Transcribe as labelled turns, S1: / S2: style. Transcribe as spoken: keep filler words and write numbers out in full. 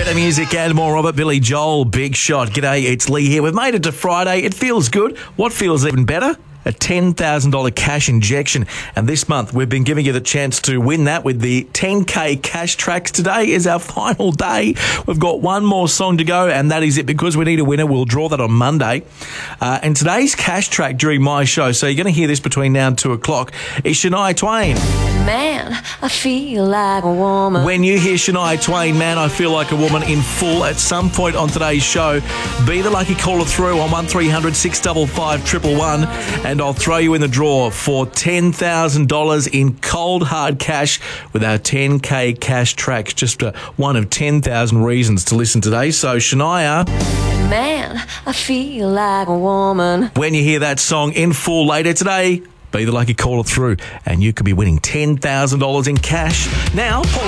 S1: the music and more of it. Billy Joel, Big Shot. G'day, it's Lee here. We've made it to Friday. It feels good. What feels even better? A ten thousand dollars cash injection. And this month, we've been giving you the chance to win that with the ten K cash tracks. Today is our final day. We've got one more song to go, and that is it. Because we need a winner, we'll draw that on Monday. Uh, and today's cash track during my show, so you're going to hear this between now and two o'clock, is Shania Twain.
S2: Man, I feel like a woman.
S1: When you hear Shania Twain, Man, I Feel Like a Woman in full at some point on today's show, be the lucky caller through on one three hundred six five five one one one, and I'll throw you in the draw for ten thousand dollars in cold hard cash with our ten K cash track. Just uh, one of ten thousand reasons to listen today. So Shania,
S2: Man, I feel like a woman.
S1: when you hear that song in full later today, be the lucky caller through and you could be winning ten thousand dollars in cash. Now, Paul